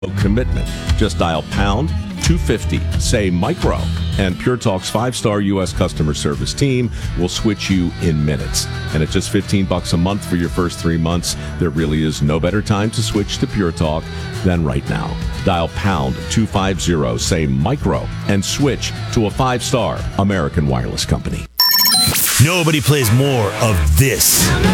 commitment. Just dial pound 250, say micro, and Pure Talk's 5-star U.S. customer service team will switch you in minutes. And at just $15 a month for your first 3 months, there really is no better time to switch to Pure Talk than right now. Dial pound 250, say micro, and switch to a 5-star American Wireless company. Nobody plays more of this